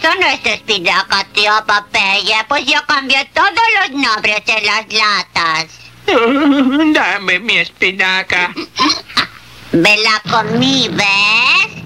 no es espinaca, tío Popeye. Pues yo cambié todos los nombres de las latas. Dame mi espinaca. Me la comí, ¿ves?